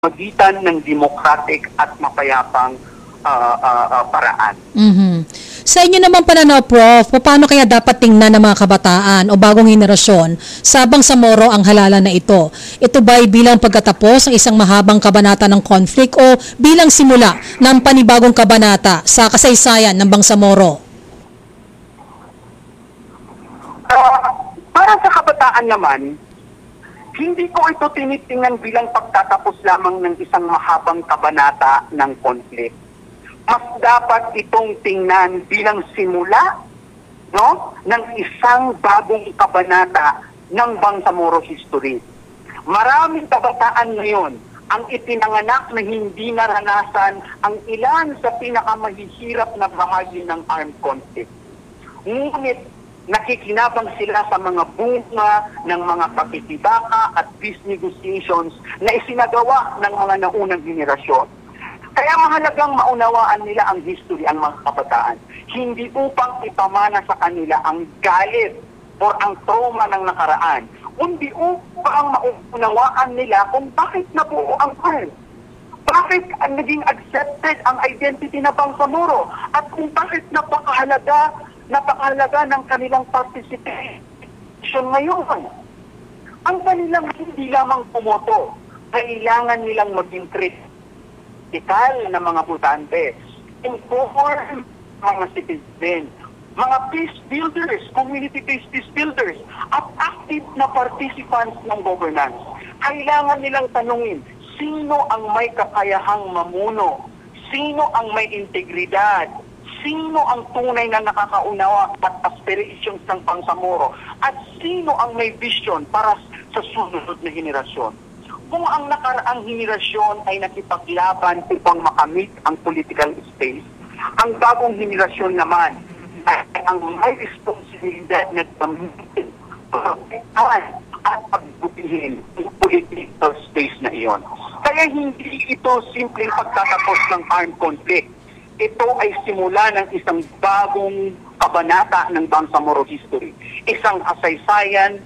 magitan ng democratic at mapayapang paraan. Sa inyo naman pananaw, Prof, paano kaya dapat tingnan ng mga kabataan o bagong henerasyon sa Bangsamoro ang halalan na ito? Ito ba'y bilang pagkatapos ng isang mahabang kabanata ng conflict o bilang simula ng panibagong kabanata sa kasaysayan ng Bangsamoro? Para sa kabataan naman, hindi ko ito tinitingnan bilang pagtatapos lamang ng isang mahabang kabanata ng conflict. Mas dapat itong tingnan bilang simula, no, ng isang bagong kabanata ng Bangsamoro history. Maraming kabataan ngayon ang itinanganak na hindi naranasan ang ilan sa pinakamahihirap na bahagi ng armed conflict. Ngunit nakikinabang sila sa mga bunga ng mga pakikibaka at peace negotiations na isinagawa ng mga naunang henerasyon. Kaya mahalagang maunawaan nila ang history, ang mga kabataan. Hindi upang ipamana sa kanila ang galit o ang trauma ng nakaraan, kundi upang maunawaan nila kung bakit nabuo ang armed. Bakit naging accepted ang identity na Bangsamoro at kung bakit napakahalaga ng kanilang participation ngayon. Ang kanilang hindi lamang pumoto, kailangan nilang maging critical na mga botante, inform mga citizen, mga peace builders, community-based peace builders, at active na participants ng governance. Kailangan nilang tanungin, sino ang may kakayahang mamuno? Sino ang may integridad? Sino ang tunay na nakakaunawa at aspirations ng Bangsamoro? At sino ang may vision para sa susunod na henerasyon? Kung ang nakaraang henerasyon ay nakipaglaban upang makamit ang political space, ang bagong henerasyon naman ay ang may responsibilidad na gamitin at pagbutihin ang political space na iyon. Kaya hindi ito simpleng pagtatapos ng armed conflict. Ito ay simula ng isang bagong kabanata ng Bangsamoro history. Isang kasaysayan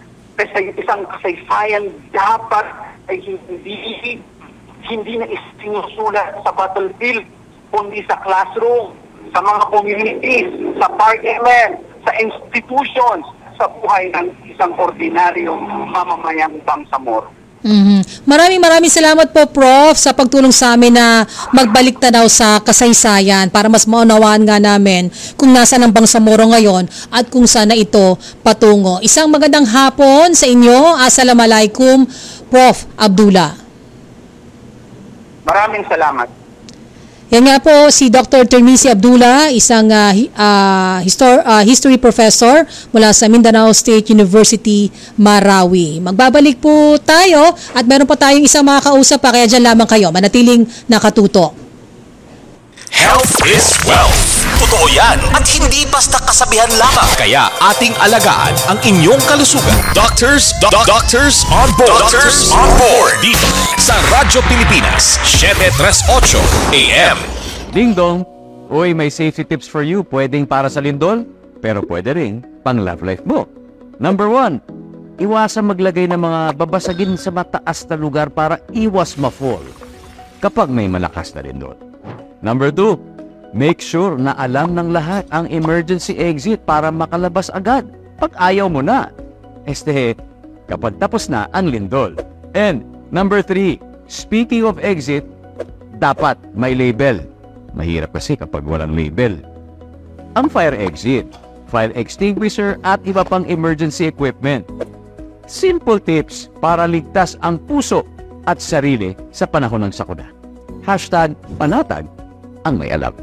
dapat ay hindi na isinusulat sa battlefield, kundi sa classroom, sa mga communities, sa parliament, sa institutions, sa buhay ng isang ordinaryong mamamayang Bangsamoro. Maraming salamat po, Prof, sa pagtulong sa amin na magbalik tanaw sa kasaysayan para mas maunawaan nga namin kung nasa ng Bangsamoro ngayon at kung saan na ito patungo. Isang magandang hapon sa inyo. Assalamualaikum, Prof. Abdullah. Maraming salamat. Yan nga po si Dr. Termisi Abdullah, isang history professor mula sa Mindanao State University, Marawi. Magbabalik po tayo at meron pa tayong isang makakausap pa, kaya dyan lamang kayo, manatiling nakatuto. Health is wealth. Totoo yan at hindi basta kasabihan lamang. Kaya ating alagaan ang inyong kalusugan. Doctors on board. Doctors on board. Dito sa Radyo Pilipinas, 738 AM. Ding dong. Uy, may safety tips for you. Pwedeng para sa lindol, pero pwede ring pang love life mo. Number 1, iwasan maglagay ng mga babasagin sa mataas na lugar para iwas ma-fall kapag may malakas na lindol. Number 2, make sure na alam ng lahat ang emergency exit para makalabas agad pag ayaw mo na. Kapag tapos na ang lindol. And number 3, speaking of exit, dapat may label. Mahirap kasi kapag walang label. Ang fire exit, fire extinguisher at iba pang emergency equipment. Simple tips para ligtas ang puso at sarili sa panahon ng sakuna. #panatag ang may alam.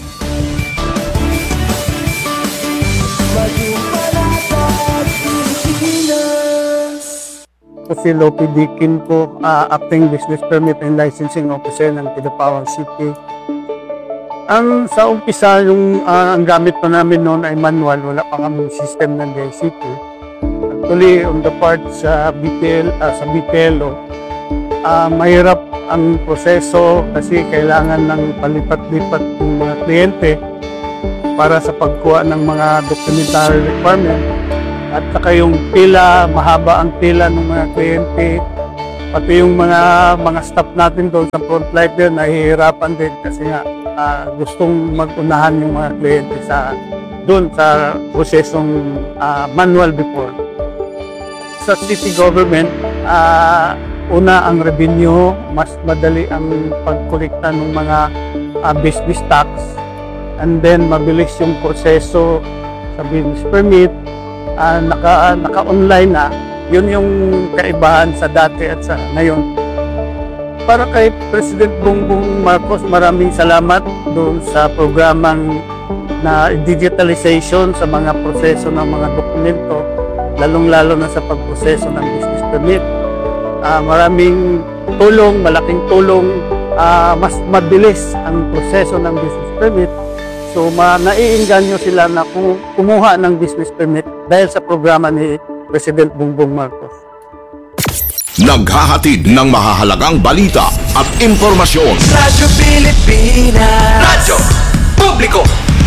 Si Lopi Dikin po, acting business permit and licensing officer ng Kidapawan City. Ang sa umpisa, ang gamit pa namin noon ay manual, wala pa kami system ng DICT. Actually, on the part sa BPLO, mahirap ang proseso kasi kailangan ng palipat-lipat ng mga kliyente para sa pagkuha ng mga documentary requirement. At saka yung pila, mahaba ang pila ng mga kliyente Pati yung mga staff natin doon sa frontline din, nahihirapan din kasi nga gustong mag-unahan yung mga kliyente doon sa prosesong manual before. Sa city government, una ang revenue, mas madali ang pagkolekta ng mga business tax, and then mabilis yung proseso sa business permit, naka-online na. Yun yung kaibahan sa dati at sa ngayon. Para kay President Bongbong Marcos, maraming salamat doon sa programang na digitalization sa mga proseso ng mga dokumento, lalong-lalo na sa pagproseso ng business permit. Maraming tulong, malaking tulong, mas mabilis ang proseso ng business permit. So naiinganyo sila na kumuha ng business permit dahil sa programa ni President Bongbong Marcos. Naghahatid ng mahahalagang balita at impormasyon. Radyo Pilipinas. Radyo Publiko.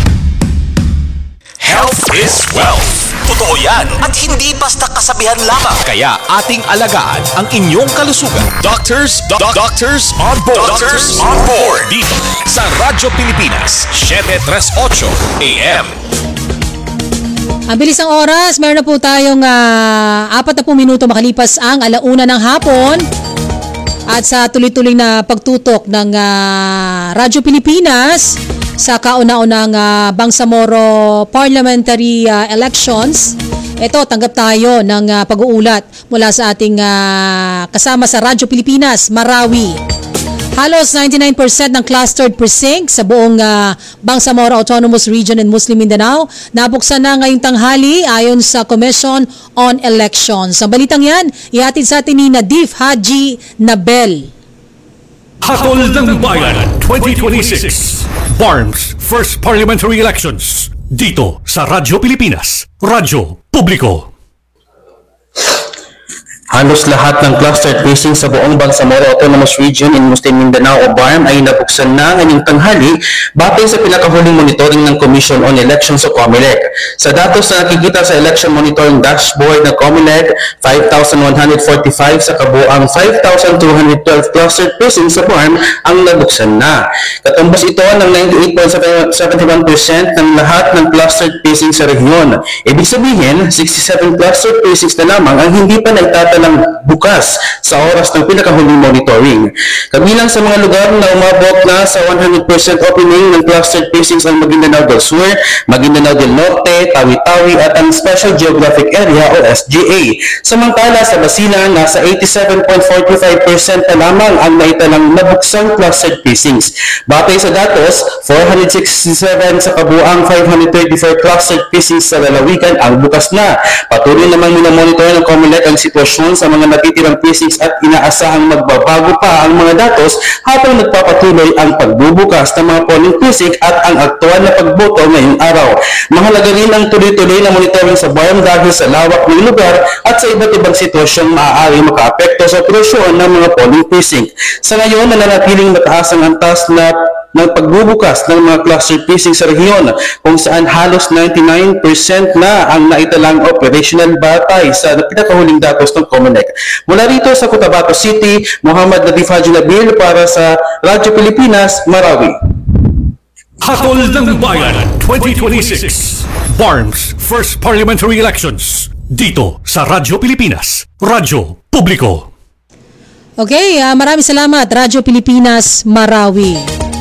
Health is wealth. Totoo yan at hindi basta kasabihan lamang. Kaya ating alagaan ang inyong kalusugan. Doctors on board. Doctors on board. Dito sa Radyo Pilipinas, 738 AM. Ang bilis ng oras, meron na po tayong 40 minuto makalipas ang 1:00 ng hapon. At sa tuloy-tuloy na pagtutok ng Radyo Pilipinas sa kauna-unang Bangsamoro Parliamentary Elections, ito, tanggap tayo ng pag-uulat mula sa ating kasama sa Radyo Pilipinas, Marawi. Halos 99% ng clustered precinct sa buong Bangsamoro Autonomous Region and Muslim Mindanao nabuksan na ngayong tanghali ayon sa Commission on Elections. Sa balitang yan, ihatid sa atin ni Nadif Haji Nabel. Hatol ng Bayan 2026 BARMS First Parliamentary Elections dito sa Radyo Pilipinas, Radyo Publiko. Halos lahat ng clustered precincts sa buong Bangsamoro Autonomous Region in Muslim Mindanao o BARM ay nabuksan na ngayong tanghali batay sa pinakahuling monitoring ng Commission on Elections o COMELEC. Sa datos na nakikita sa Election Monitoring Dashboard ng COMELEC, 5,145 sa kabuang 5,212 clustered precincts sa BARM ang nabuksan na. Katumbas ito ng 98.71% ng lahat ng clustered precincts sa rehiyon. Ibig sabihin, 67 clustered precincts na lamang ang hindi pa naitatalang bukas sa oras ng pinakahuling monitoring. Kabilang sa mga lugar na umabot na sa 100% opening ng clustered precincts ang Maguindanao del Sur, Maguindanao del Norte, Tawi-Tawi at ang Special Geographic Area o SGA. Samantala sa Basilan, nasa 87.45% na lamang ang naitalang nabuksang clustered precincts. Batay sa datos, 467 sa kabuang 534 clustered precincts sa lalawigan ang bukas na. Patuloy namang minamonitor ng COMELEC ang sitwasyon sa mga natitirang precincts at inaasahang magbabago pa ang mga datos habang nagpapatuloy ang pagbubukas ng mga polling precinct at ang aktual na pagboto ngayong araw. Mahalaga rin ang tuloy-tuloy na monitoring sa BARM dahil sa lawak ng lugar at sa iba't ibang sitwasyong maaari makaapekto sa operasyon ng mga polling precinct. Sa ngayon, nananatiling mataas ang antas ng pagbubukas ng mga cluster precincts sa rehiyon kung saan halos 99% na ang naitalang operational batay sa pinakahuling datos ng COMELEC. Mula rito sa Cotabato City, Muhammad Nadif Haji Nabil para sa Radyo Pilipinas, Marawi. Hatol ng Bayan 2026 BARMS First Parliamentary Elections dito sa Radyo Pilipinas, Radyo Publiko. Okay, maraming salamat Radyo Pilipinas, Marawi.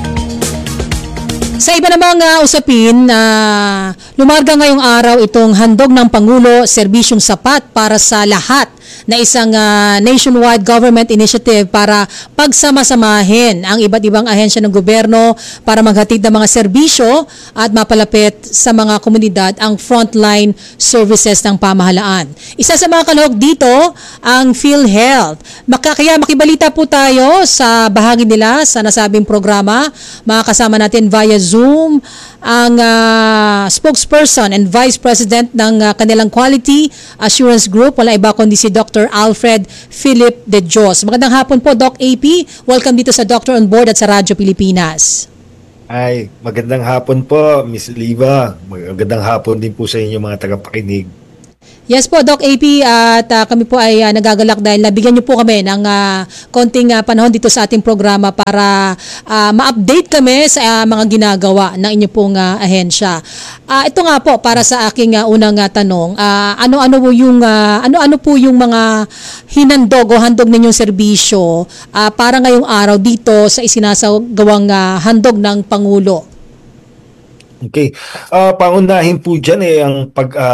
Sa iba namang usapin, lumarga ngayong araw itong handog ng Pangulo, serbisyong sapat para sa lahat na isang nationwide government initiative para pagsama-samahin ang iba't ibang ahensya ng gobyerno para maghatid ng mga serbisyo at mapalapit sa mga komunidad ang frontline services ng pamahalaan. Isa sa mga kalahok dito ang PhilHealth. Kaya makibalita po tayo sa bahagi nila sa nasabing programa. Makakasama natin via Zoom ang spokesperson and vice president ng kanilang Quality Assurance Group. Wala iba kundi si Dr. Alfred Philip De Dios. Magandang hapon po, Doc AP. Welcome dito sa Doctor on Board at sa Radyo Pilipinas. Ay, magandang hapon po, Miss Liva. Magandang hapon din po sa inyo mga tagapakinig. Yes po, Doc AP, at kami po ay nagagalak dahil nabigyan niyo po kami ng konting panahon dito sa ating programa para ma-update kami sa mga ginagawa ng inyo pong ahensya. Ito nga po para sa aking unang tanong, ano-ano po yung mga hinandog o handog ninyong serbisyo para ngayong araw dito sa isinasagawang handog ng Pangulo? Okay. Pangunahin po dyan ang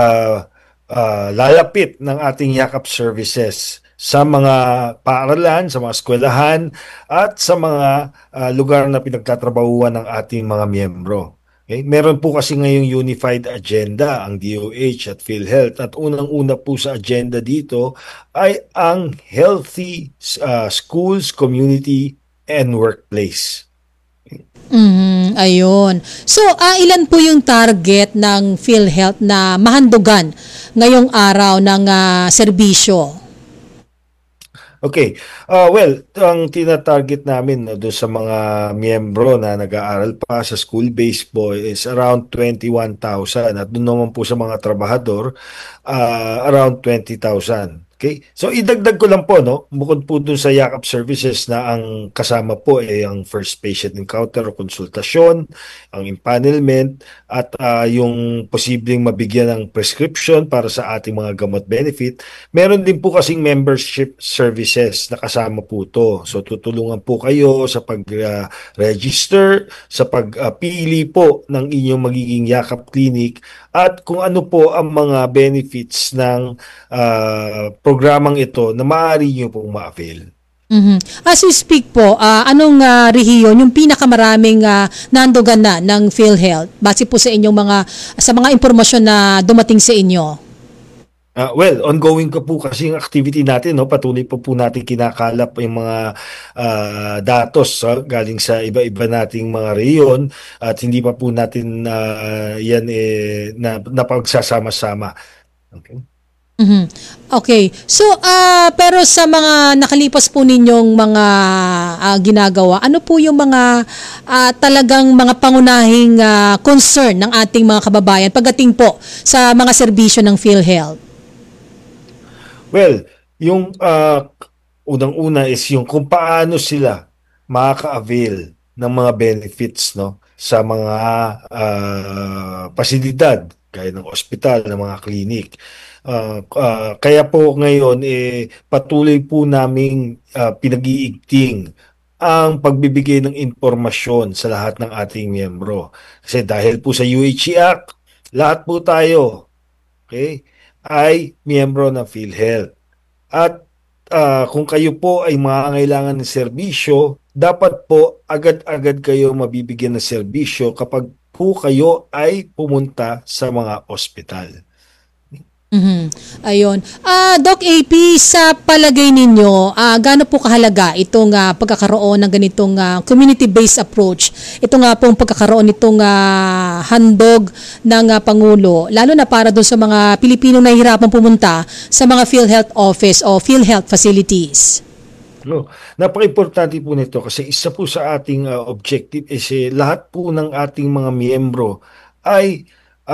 lalapit ng ating yakap services sa mga paaralan, sa mga eskwelahan, at sa mga lugar na pinagtatrabahuan ng ating mga miyembro. Okay? Meron po kasi ngayong unified agenda ang DOH at PhilHealth, at unang-una po sa agenda dito ay ang healthy schools, community, and workplace. Ayun. So, ilan po yung target ng PhilHealth na mahandugan ngayong araw ng serbisyo? Okay. Well, ang tina-target namin doon sa mga miyembro na nag-aaral pa sa school-based po is around 21,000, at doon naman po sa mga trabahador around 20,000. Okay? So idagdag ko lang po, no, bukod po dun sa yakap services na ang kasama po ay ang first patient encounter o konsultasyon, ang empanelment, at yung posibleng mabigyan ng prescription para sa ating mga gamot benefit. Meron din po kasing membership services na kasama po to. So tutulungan po kayo sa pag-register, sa pagpili po ng inyong magiging yakap clinic, at kung ano po ang mga benefits ng programang ito na maaari nyo pong ma-avail. As we speak po, anong rehiyon yung pinakamaraming nandugan na ng PhilHealth base po sa inyong mga impormasyon na dumating sa inyo? Well, ongoing ko po kasi yung activity natin, no? Patuloy po natin kinakalap yung mga datos galing sa iba-iba nating mga rehiyon, at hindi pa po natin yan napagsasama-sama. Okay? Okay. So, pero sa mga nakalipas po ninyong mga ginagawa, ano po yung mga talagang mga pangunahing concern ng ating mga kababayan pagdating po sa mga serbisyo ng PhilHealth? Well, yung unang-una is yung kung paano sila makaka-avail ng mga benefits, no, sa mga pasilidad gaya ng ospital, ng mga clinic. Kaya po ngayon patuloy po naming pinag-iigting ang pagbibigay ng impormasyon sa lahat ng ating miyembro. Kasi dahil po sa UHC Act, lahat po tayo, okay, ay miyembro ng PhilHealth. At kung kayo po ay mangangailangan ng serbisyo, dapat po agad-agad kayo mabibigyan ng serbisyo kapag po kayo ay pumunta sa mga ospital. Ayun. Doc AP, sa palagay ninyo, gaano po kahalaga itong pagkakaroon ng ganitong community-based approach? Ito nga pong pagkakaroon nitong handog ng Pangulo, lalo na para doon sa mga Pilipinong nahihirapang pumunta sa mga PhilHealth office o PhilHealth facilities. No, napaka-importante po nito kasi isa po sa ating objective is lahat po ng ating mga miyembro ay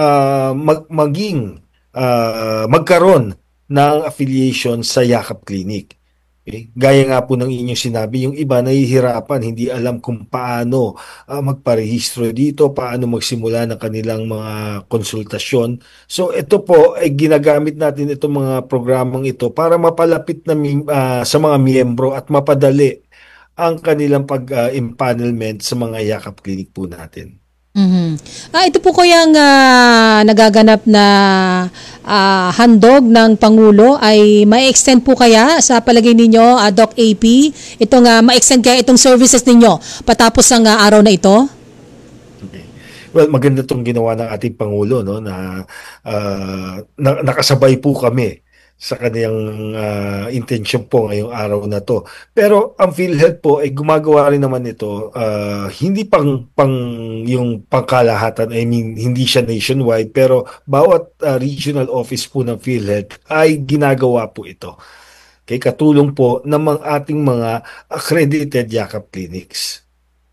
magkaroon ng affiliation sa Yakap Clinic. Okay? Gaya nga po ng inyong sinabi, yung iba nahihirapan, hindi alam kung paano magparehistro dito, paano magsimula ng kanilang mga konsultasyon. So ito po ay ginagamit natin itong mga programang ito para mapalapit na sa mga miyembro at mapadali ang kanilang pag-empanelment sa mga Yakap Clinic po natin. Ito po kayang nagaganap na handog ng Pangulo ay ma-extend po kaya sa palagay ninyo, Doc AP? Itong ma-extend kaya itong services ninyo patapos ang araw na ito? Okay. Well, maganda itong ginawa ng ating Pangulo, no, na nakasabay po kami sa kaniyang intention po ngayong araw na to. Pero ang PhilHealth po ay gumagawa rin naman ito, hindi pang yung pangkalahatan, I mean, hindi siya nationwide, pero bawat regional office po ng PhilHealth ay ginagawa po ito. Okay, katulong po ng ating mga accredited Yakap clinics.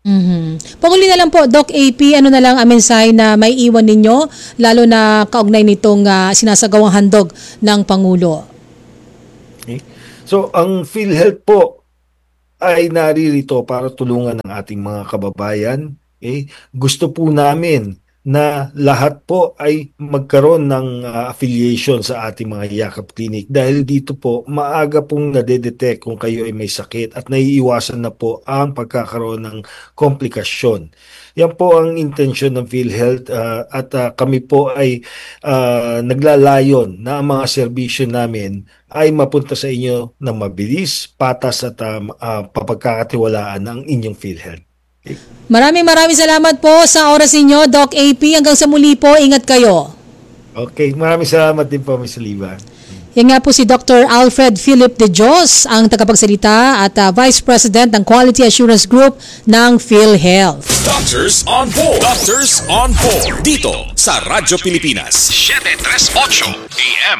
Panguli na lang po, Doc AP, ano na lang ang mensahe na may iwan ninyo, lalo na kaugnay nitong sinasagawang handog ng Pangulo? Okay. So, ang PhilHealth po ay naririto para tulungan ng ating mga kababayan. Okay? Gusto po namin na lahat po ay magkaroon ng affiliation sa ating mga Yakap Clinic dahil dito po maaga pong nadedetect kung kayo ay may sakit at naiiwasan na po ang pagkakaroon ng komplikasyon. Yan po ang intensyon ng PhilHealth at kami po ay naglalayon na ang mga serbisyo namin ay mapunta sa inyo na mabilis, patas at papagkakatiwalaan ng inyong PhilHealth. Maraming salamat po sa oras ninyo, Doc AP. Hanggang sa muli po, ingat kayo. Okay, maraming salamat din po, Ms. Oliva. Yan nga po si Dr. Alfred Philip De Dios, ang tagapagsalita at Vice President ng Quality Assurance Group ng PhilHealth. Doctors on Board. Doctors on Board. Dito sa Radyo Pilipinas. 738 AM.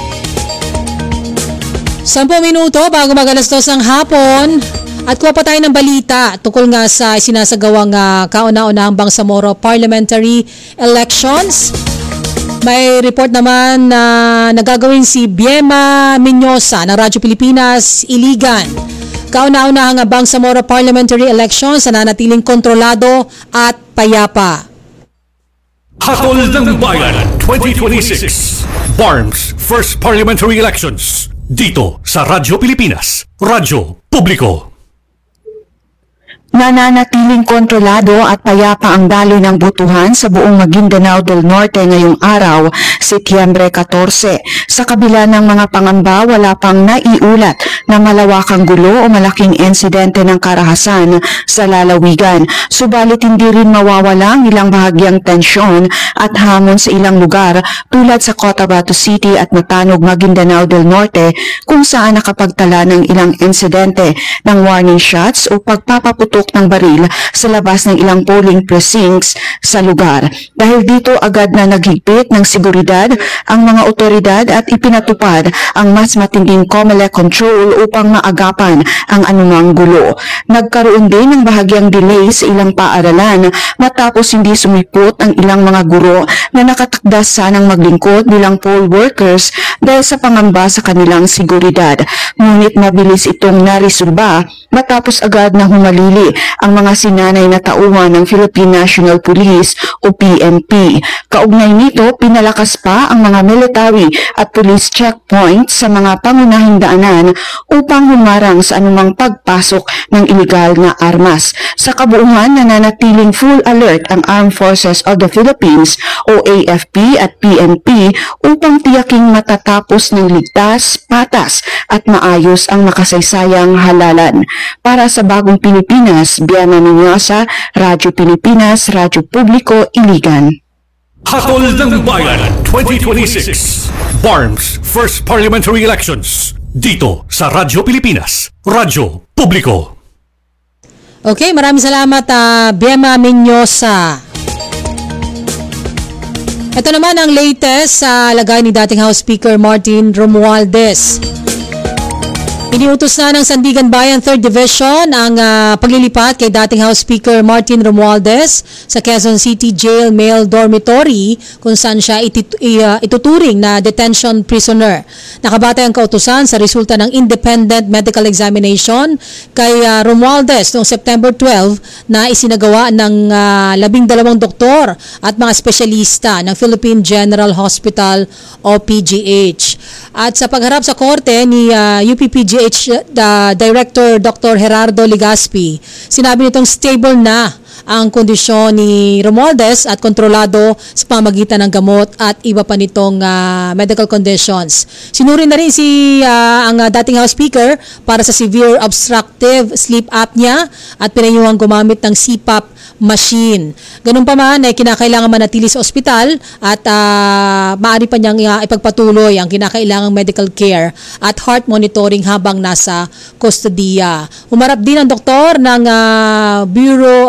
10 minuto bago mag-alas 2 ng hapon. At kuha pa tayo ng balita tungkol nga sa sinasagawang kauna-unahang Bangsamoro Parliamentary Elections. May report naman na nagagawin si Biema Menyosa ng Radyo Pilipinas, Iligan. Kauna-unahang Bangsamoro Parliamentary Elections na nanatiling kontrolado at payapa. Hatol ng Bayan 2026 BARMS First Parliamentary Elections dito sa Radyo Pilipinas, Radyo Publiko. Nananatiling kontrolado at payapa ang daloy ng botohan sa buong Maguindanao del Norte ngayong araw, Setyembre 14. Sa kabila ng mga pangamba, wala pang naiulat na malawakang gulo o malaking insidente ng karahasan sa lalawigan. Subalit hindi rin mawawala ang ilang bahagyang tensyon at hamon sa ilang lugar tulad sa Cotabato City at Matanog, Maguindanao del Norte kung saan nakapagtala ng ilang insidente ng warning shots o pagpapaputok ng baril sa labas ng ilang polling precincts sa lugar. Dahil dito agad na naghigpit ng seguridad ang mga otoridad at ipinatupad ang mas matinding COMELEC control upang maagapan ang anumang gulo. Nagkaroon din ng bahagyang delay sa ilang paaralan matapos hindi sumipot ang ilang mga guro na nakatakdas sanang maglingkod bilang poll workers dahil sa pangamba sa kanilang seguridad. Ngunit mabilis itong narisulba matapos agad na humalili ang mga sinanay na tauhan ng Philippine National Police o PNP. Kaugnay nito, pinalakas pa ang mga military at police checkpoints sa mga pangunahing daanan upang humarang sa anumang pagpasok ng iligal na armas. Sa kabuuan, nananatiling full alert ang Armed Forces of the Philippines o AFP at PNP upang tiyaking matatapos ng ligtas, patas at maayos ang makasaysayang halalan. Para sa Bagong Pilipinas, Biana Menyosa, Radyo Pilipinas, Radyo Publiko, Iligan. Hatol ng Bayan 2026 BARMS First Parliamentary Elections dito sa Radyo Pilipinas, Radyo Publiko. Okay, maraming salamat Biema Menyosa. Ito naman ang latest sa lagay ni dating House Speaker Martin Romualdez. Iniutos na ng Sandigan Bayan 3rd Division ang paglilipat kay dating House Speaker Martin Romualdez sa Quezon City Jail Male Dormitory kung saan siya ituturing na detention prisoner. Nakabatay ang kautusan sa resulta ng independent medical examination kay Romualdez noong September 12 na isinagawa ng 12 doktor at mga espesyalista ng Philippine General Hospital o PGH. At sa pagharap sa korte ni UPPGH Director Dr. Gerardo Legaspi, sinabi nitong stable na ang kondisyon ni Romualdez at kontrolado sa pamagitan ng gamot at iba pa nitong medical conditions. Sinuri na rin ang dating House Speaker para sa severe obstructive sleep apnea at pinayuhang gumamit ng CPAP machine. Ganun pa man ay kinakailangan manatili sa ospital at maaari pa niyang ipagpatuloy ang kinakailangang medical care at heart monitoring habang nasa kustodiya. Humarap din ang doktor ng Bureau of Jail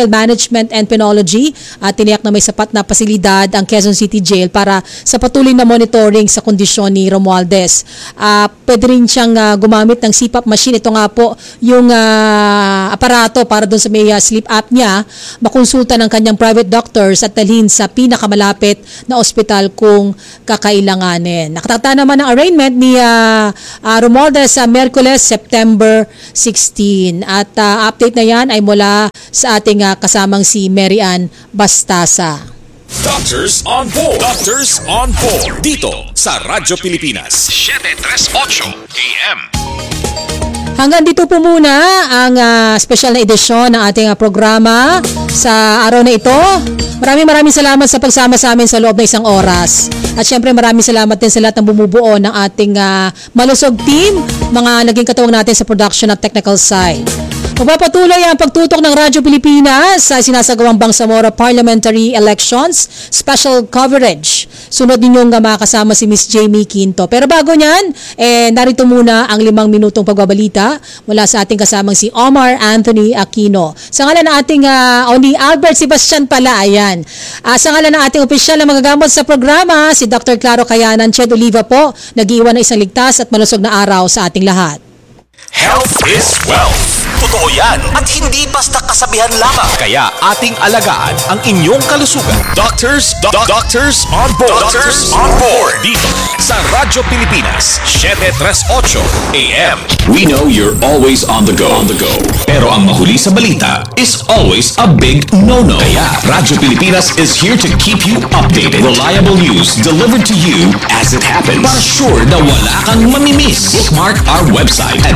Hospital Management and Penology at tiniyak na may sapat na pasilidad ang Quezon City Jail para sa patuloy na monitoring sa kondisyon ni Romualdez. Pwede rin siyang gumamit ng CPAP machine. Ito nga po yung aparato para doon sa may sleep apnea, makonsulta ng kanyang private doctors at dalhin sa pinakamalapit na ospital kung kakailanganin. Nakatata naman ang arraignment ni Romualdez sa Miyerkules, September 16. At update na yan ay mula sa ating kasamang si Mary Ann Bastasa. Doctors on Board. Doctors on Board. Dito sa Radyo Pilipinas. 738 AM. Hanggang dito po muna ang special na edisyon ng ating programa sa araw na ito. Maraming salamat sa pagsama sa amin sa loob ng isang oras. At syempre maraming salamat din sa lahat ng bumubuo ng ating malusog team, mga naging katuwang natin sa production at technical side. Magpapatuloy ang pagtutok ng Radyo Pilipinas sa sinasagawang Bangsamoro Parliamentary Elections Special Coverage. Sunod ninyong makasama si Miss Jamie Quinto. Pero bago niyan, narito muna ang 5 minutong pagbabalita mula sa ating kasamang si Omar Anthony Aquino. Sa ngalan ng ating ni Albert Sebastian pala, ayan. Sa ngalan ng ating opisyal na magagamot sa programa, si Dr. Claro Cayanan Ched Oliva po, nag-iwan ng isang ligtas at malusog na araw sa ating lahat. Health is wealth. Totoo yan at hindi basta kasabihan lamang. Kaya ating alagaan ang inyong kalusugan. Doctors on Board. Doctors on Board. Dito sa Radyo Pilipinas, 738 AM. We know you're always on the go. Pero ang mahuli sa balita is always a big no-no. Kaya Radyo Pilipinas is here to keep you updated. Reliable news delivered to you as it happens. Para sure na wala kang mamimiss. Bookmark our website at